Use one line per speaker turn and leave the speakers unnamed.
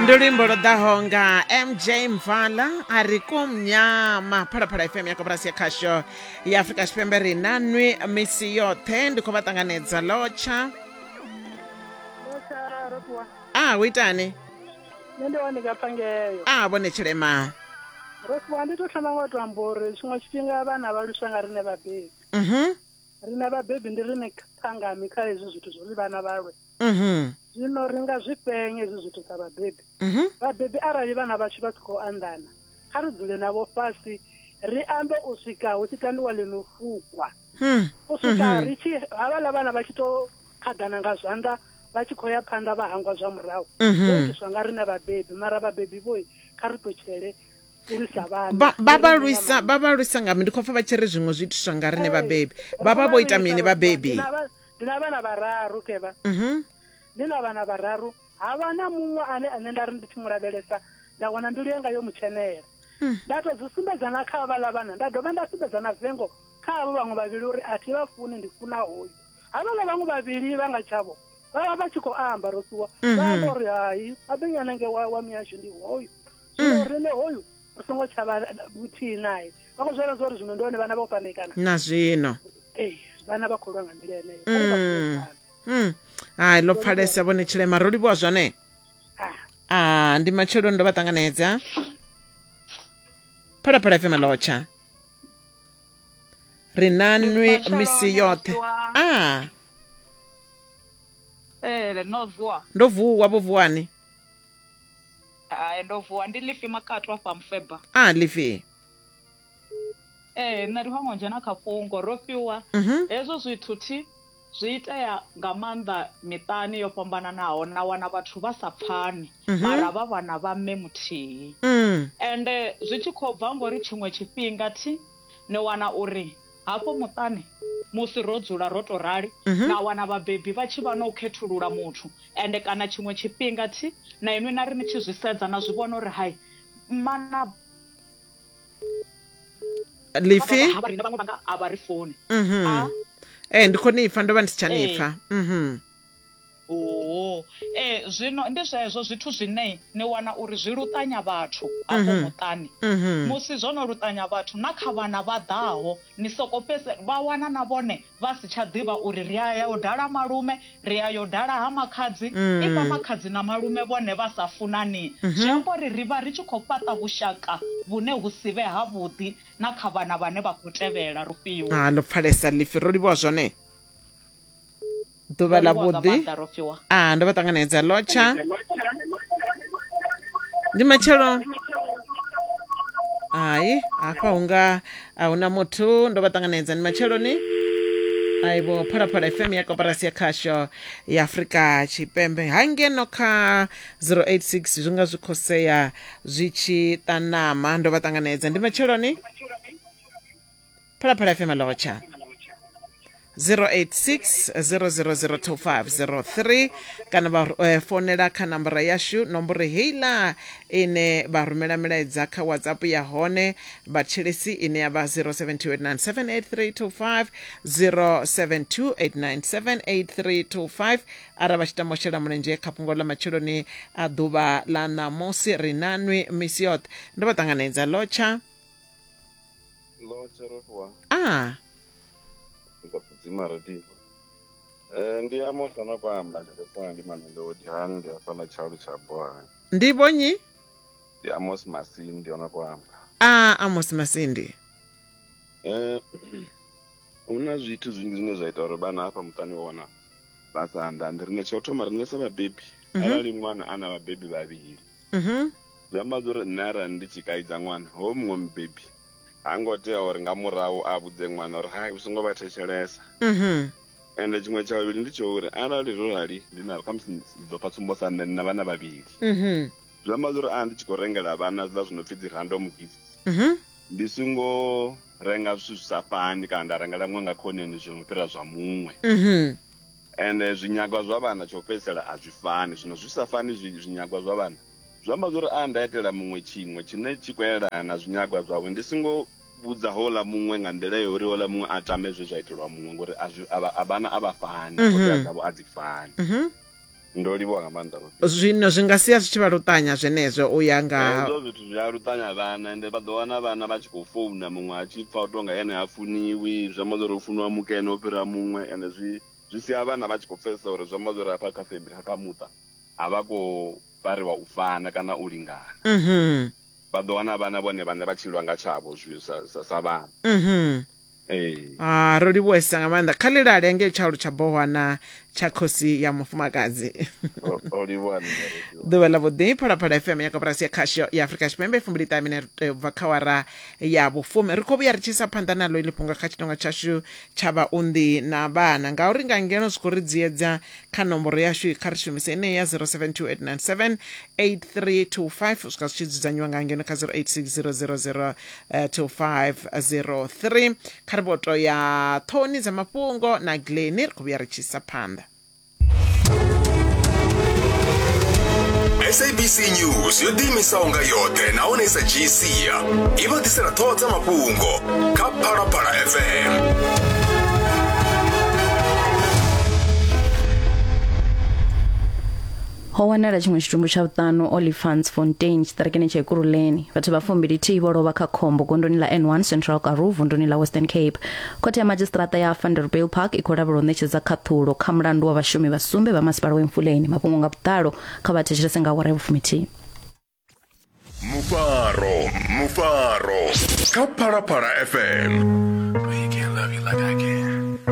Ndolimbo dahonga MJ Mvala arikumnyama phalaphala FM yako brasi ya khasho ya Afrika Tshipembe rinanwi misi yote ndiko vatanganedza locha uitani
nende wanika pangeyo
vone chilema
rokuwa nditothoma ngotwambore chimwe chipinga vana valusanga rine vabebi rine vabebi ndirine pangami kha izvi zvithu zvori vana vawe zvino ringa zvipenye izvi zvithu sa vabebi vabebi arali vana vachi vatiko andana khari dzule navo fasi ri ambe usvika uchitandiwa linofukwa usvika richi havala vana vachito khagana nga zvanda vachikoya phanda vahangwa zva murawo zvanga rine vabebi mara vabebi boy khari tochele
baba luisa ngami ndikofa vachiri zvimwe zvithu zvanga rine vabebi baba voita mini vabebi
ndina vana vararu keva ndina vana vararu havana mumwe ane ndari ndichimuravelesa ndawana mbilu yenga yomuchenera ndatodzisumbedzana kha vala vana ndadova ndasumbedzana vengo khavo vamwe vaviri uri ati vafuni ndifuna hoyu havala vamwe vaviri vanga chavo vava vachikoamba rosuwa vaambori hayi abenyanenge wamiyasho ndi hoyu zvino rine hoyu usongo chava buti naye vakuzvera zori zvino ndone vana vopanikana
na zvino
vana vakholwa nga ndila yeneyo
hayi lopfalesa vone chilema roliwa zvone ndi matshelo ndo vatanganedza phalaphala FM locha rinanwi misi yote ndovuwa vovuwani
ndovuwa ndi lifi makatu afa mfeba
lifi
nari vamwe njana kafungo rofiwa hezwo zwithu thi zwi itea nga maanḓa miṱani yo fhambananaho na wana vhathu vha sa pfani mara vha vhana vha mme muthihi ende zwi tshi khou bva ngori tshiṅwe tshifhinga thi ni wana uri hafho muṱani musi ro dzula ro to rali na wana vhabebi vha tshi vha no khethulula muthu ende kana tshiṅwe tshifhinga thi na inwi na ri ni tshi zwi sedza na zwi vhona uri hayi mana
lifi
vha vhaṅwe vhanga a vha ri foni
ndikhonifa ndo vha ndi si tshanifa
zwino ndi zwezwo zwithu zwine ni wana uri zwi luṱanya vhathu afho muṱani musi zwono luṱanya vhathu na kha vhana vha ḓaho ni soko fhese vha wana na vhone vha si tsha ḓivha uri ri ya yo dala malume ri ya yo dala ha makhadzi ifa makhadzi na malume vhone vha sa funani zwi amba uri ri vha ri tshi khou fhaṱa vhushaka vhune hu si vhe havhuḓi na kha vhana vhane vha khou tevhela rufhiwa
ndo pfalesa lifi ro livhiwa zwone ḓuvha ḽa vhuḓi ndo vha ṱanganedza locha ndi matshelo hayi hafha hunga ahuna muthu ndo vha ṱanganedza ndi matsheloni aibo phalaphala FM ya koporasi ya khasho ya Afrika Tshipembe hangeno kha 086 zwinga zwi khosea zwi tshi ṱanama ndo vha ṱanganedza ndi matsheloni phalaphala FM locha 086 0002503 kana vha fonela kha nambara yashu nomboro heila ine vha rumela milaedza kha WhatsApp ya hone vhatshelesi ine ya vha 0728978325 0728978325 ara vha tshi tama u shela mulenzhe kha fhungo ḽa matshiloni a ḓuvha ḽa ṋamusi rinanwi misi yoṱhe ndo vha ṱanganedza locha
Maradi. Ndi amosana kwamba ndifuna ndi manelodi hani ndi afana chalu cha bwa.
Ndi bonyi?
Ndi Amos Masindi ona kwamba.
Amos Masindi.
Una zwithu zwingi zwine zwa ita uri bana hafha muṱani wona basa ndandi rine tsho thoma rine sa vhabebi arali ṅwana ana vhabebi vhavhili zwiamba uri nṋe arali ndi tshi kaidza ṅwana ho muṅwe mubebi hango tea uri nga murahu a vhudze ṅwana uri hayi u songo vha thetshelesa ende tshiṅwe tsha vhavhili ndi tsho uri arali zwo rali ndi na khamusi ḓo pfa tsumbo sa nne na vhana vhavhili zwi amba uri ndi tshi khou rengela vhana zwiḽa zwi no pfi dzi random gifts ndi songo renga zwithu zwi sa fani kana nda rengela ṅwe nga khoneni zwi no fhira zwa muṅwe ende zwinyagwa zwa vhana tsho fhedzisela a zwi fani zwino zwi sa fani zwinyagwa zwa vhana zwi amba uri nda itela muṅwe tshiṅwe tshine tshi khou elana na zwinyagwa zwawe ndi songo vhudza hola muṅwe nga nḓila yo uri hola muṅwe a tame zwe zwa itelwa muṅwe ngori vhana a vha fani a dzavho a dzi fani ndo livhuwa nga maanḓa
zwino zwi nga sia zwi tshi vha luṱanya zwenezwo u ya nga
hezwo zwithu zwi a luṱanya vhana ende vha ḓo wana vhana vha tshi khou founa muṅwe a tshi pfa u tonga ene ha funiwi zwi amba zwori u funiwa mukene o fhira muṅwe ende zwi sia vhana vha tshi khou pfesesa uri zwi amba zwori hafha kha family kha muṱa a vha khou fariwa u fana kana u lingana vha ḓo wana vhana vhone vhane vha tshilwa nga tshavho sa vhana ro livhuwesa nga maanḓa kha lilale ngei tshaulu tsha bohwana tsha khosi ya mufumakadzi ḓuvha ḽa vhuḓi phalaphala fm ya koporasi ya khasho ya afrika tshipembe 23 minute ubva kha wara ya vhufumi ri khou vhuya ri tshi isa phanḓa naḽo iḽi fhungo kha tshitonga tshashu tsha vhaunḓi na vhana ngauri nga ngeno zwi khou ri dziedza kha nomboro yashu kha ri shumise ine ya 0728978325 swika zwi tshi dzudzanyiwa nga ngeno kha 0860002503 kha riboto ya ṱhoni dza mafhungo na gleni ri khou vhuya ri tshi isa phanḓa.
SABC News yo ḓiimisaho nga yoṱhe nahone i sa dzhii sia i vha ḓisela ṱhoho dza mafhungo kha Phalaphala FM.
ho wanala tshiṅwe tshitumbu tsha vhuṱanu Olifants Fontaine tshiṱarakeni tsha Ekurhuleni vhathu vha 2 vho lovha kha khombo gondoni ḽa N1 Central Karoo vunḓuni ḽa Western Cape. Khothe ya madzhisiṱiraṱa ya Vanderbijl Park i khou lavhelwa u ṋetshedza khaṱhulo kha mulandu wa vhashumi vha sumbe vha masipala wa Mfuleni mafhungo nga vhuḓalo kha vha thetshelese nga awara ya vhufumi.
Mufaro kha Phalaphala FM.